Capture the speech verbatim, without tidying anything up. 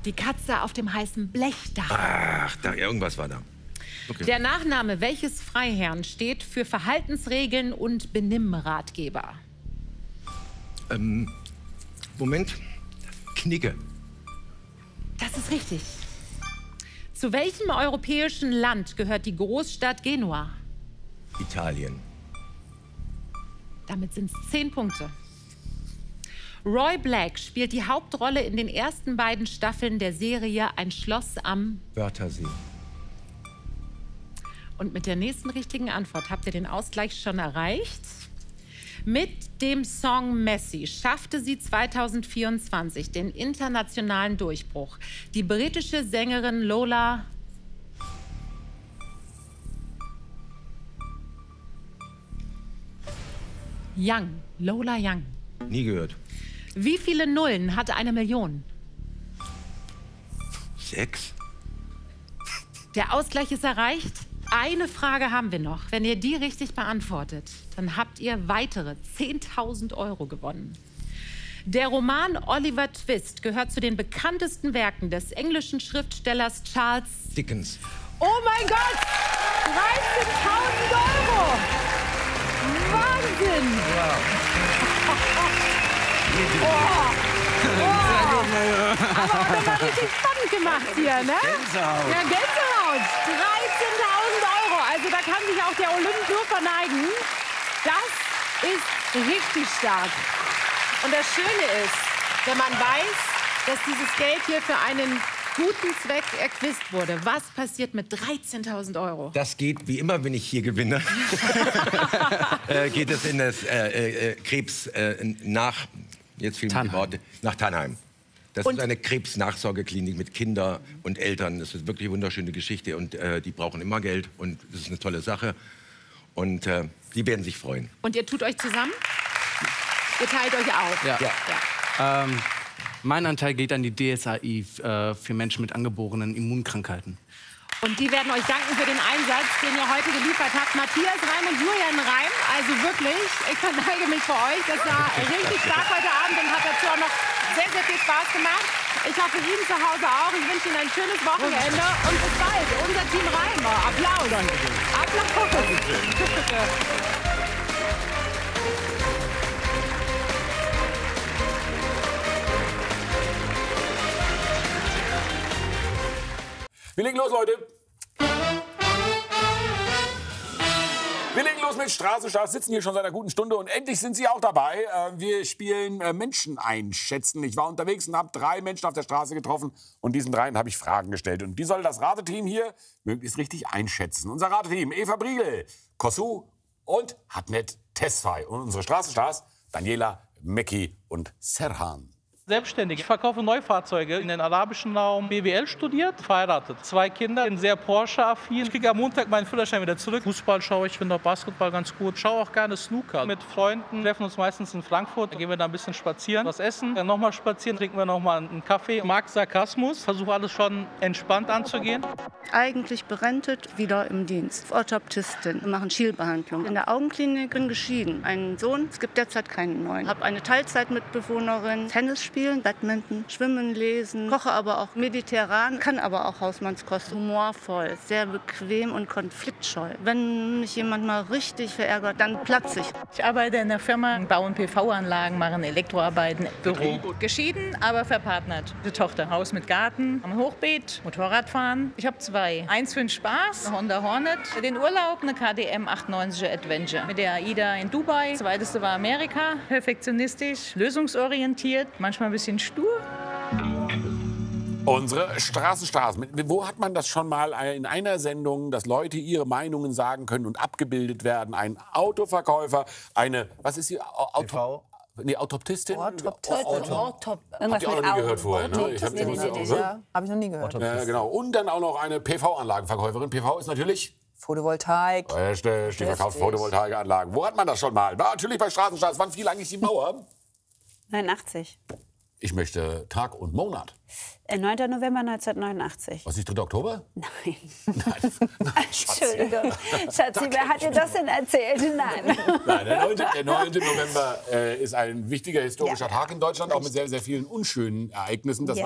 Die Katze auf dem heißen Blechdach. Ach, da, irgendwas war da. Okay. Der Nachname welches Freiherrn steht für Verhaltensregeln und Benimmratgeber? Ähm, Moment. Knigge. Das ist richtig. Zu welchem europäischen Land gehört die Großstadt Genua? Italien. Damit sind es zehn Punkte. Roy Black spielt die Hauptrolle in den ersten beiden Staffeln der Serie Ein Schloss am Wörthersee. Und mit der nächsten richtigen Antwort habt ihr den Ausgleich schon erreicht. Mit dem Song Messi schaffte sie zweitausendvierundzwanzig den internationalen Durchbruch. Die britische Sängerin Lola Young. Lola Young. Nie gehört. Wie viele Nullen hatte eine Million? Sechs. Der Ausgleich ist erreicht. Eine Frage haben wir noch. Wenn ihr die richtig beantwortet, dann habt ihr weitere zehntausend Euro gewonnen. Der Roman Oliver Twist gehört zu den bekanntesten Werken des englischen Schriftstellers Charles Dickens. Oh mein Gott! dreizehntausend Euro! Wahnsinn! Wow. Oh. Oh. Aber auch nochmal richtig spannend gemacht hier, ne? Gänsehaut. Ja, Gänsehaut. dreizehntausend Euro. Also da kann sich auch der Olymp nur verneigen. Das ist richtig stark. Und das Schöne ist, wenn man weiß, dass dieses Geld hier für einen guten Zweck erquizt wurde. Was passiert mit dreizehntausend Euro? Das geht, wie immer, wenn ich hier gewinne, äh, geht es in das äh, äh, Krebs äh, nach, jetzt fehlen mir die Worte, nach Tannheim. Das Und ist eine Krebsnachsorgeklinik mit Kindern und Eltern. Das ist wirklich eine wunderschöne Geschichte und äh, die brauchen immer Geld und das ist eine tolle Sache. Und äh, die werden sich freuen. Und ihr tut euch zusammen? Ihr teilt euch auf? Ja. Ja. Ja. Ähm, mein Anteil geht an die D S A I äh, für Menschen mit angeborenen Immunkrankheiten. Und die werden euch danken für den Einsatz, den ihr heute geliefert habt. Matthias Reim und Julian Reim. Also wirklich, ich verneige mich für euch. Das war richtig stark heute Abend und hat dazu auch noch sehr, sehr viel Spaß gemacht. Ich hoffe, Ihnen zu Hause auch. Ich wünsche Ihnen ein schönes Wochenende und bis bald. Unser Team Reimer. Applaus. Dankeschön. Applaus. Dankeschön. Wir legen los, Leute. Wir legen los mit Straßenstars, sitzen hier schon seit einer guten Stunde und endlich sind Sie auch dabei. Wir spielen Menschen einschätzen. Ich war unterwegs und habe drei Menschen auf der Straße getroffen und diesen dreien habe ich Fragen gestellt. Und die soll das Rateteam hier möglichst richtig einschätzen. Unser Rateteam, Eva Briegel, Kossu und Hatnet Tesfay. Und unsere Straßenstars, Daniela, Mekki und Serhan. Selbstständig. Ich verkaufe Neufahrzeuge in den arabischen Raum. B W L studiert, verheiratet. Zwei Kinder, bin sehr Porsche-affin. Ich kriege am Montag meinen Führerschein wieder zurück. Fußball schaue ich, finde auch Basketball ganz gut. Schaue auch gerne Snooker. Mit Freunden treffen uns meistens in Frankfurt. Da gehen wir da ein bisschen spazieren, was essen. Dann nochmal spazieren, trinken wir nochmal einen Kaffee. Mag Sarkasmus, versuche alles schon entspannt anzugehen. Eigentlich berentet, wieder im Dienst. Orthoptistin, wir machen Schielbehandlung. In der Augenklinik bin geschieden. Einen Sohn, es gibt derzeit keinen neuen. Habe eine Teilzeitmitbewohnerin, Tennis spielen. Badminton, Schwimmen, Lesen, koche aber auch mediterran, kann aber auch Hausmannskost, humorvoll, sehr bequem und konfliktscheu. Wenn mich jemand mal richtig verärgert, dann platze ich. Ich arbeite in der Firma, bauen P V-Anlagen, machen Elektroarbeiten, Büro. Geschieden, aber verpartnert. Die Tochter, Haus mit Garten, am Hochbeet, Motorradfahren. Ich habe zwei. Eins für den Spaß, eine Honda Hornet. Für den Urlaub eine K D M achtundneunziger Adventure. Mit der AIDA in Dubai. Das zweiteste war Amerika. Perfektionistisch, lösungsorientiert, manchmal ein bisschen stur. Unsere Straßenstars. Wo hat man das schon mal in einer Sendung, dass Leute ihre Meinungen sagen können und abgebildet werden? Ein Autoverkäufer, eine, was ist sie? Auto Nee, Autoptistin? Orthoptistin. Orthop. Habt ihr auch noch nie gehört vorher, ne? Ich hab nee, nee, nee, ja. Hab ich noch nie gehört. Ja, genau. Und dann auch noch eine P V-Anlagenverkäuferin. P V ist natürlich Photovoltaik. Richtig, die verkauft Photovoltaikanlagen. Wo hat man das schon mal? War natürlich bei Straßenstars. Wann fiel eigentlich die Mauer? neunundachtzig. Ich möchte Tag und Monat. neunter November neunzehnhundertneunundachtzig. Was, nicht dritter Oktober? Nein. Nein, nein Schatzi. Entschuldigung. Schatzi, wer hat dir das denn erzählt? Nein. Nein, der neunte. Der neunte November äh, ist ein wichtiger historischer ja. Tag in Deutschland, auch mit sehr, sehr vielen unschönen Ereignissen. Das ja.